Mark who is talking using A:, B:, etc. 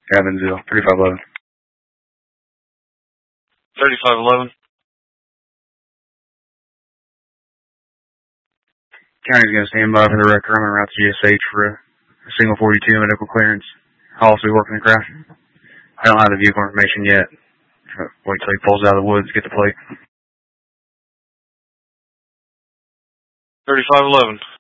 A: Evansville, 3511.
B: 3511.
A: County's going to stand by for the wrecker. I'm en route to GSH for a single 42 medical clearance. I'll also be working the crash. I don't have the vehicle information yet. Wait till he pulls out of the woods, get the plate.
B: 3511.